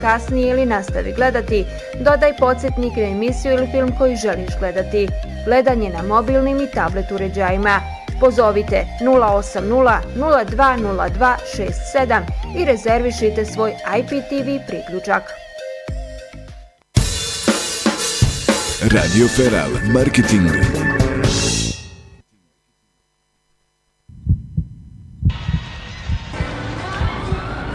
kasnije ili nastavi gledati, dodaj podsjetnik na emisiju ili film koji želiš gledati. Gledanje na mobilnim i tablet uređajima. Pozovite 080 0202 67 i rezervišite svoj IPTV priključak. Radio Feral Marketing.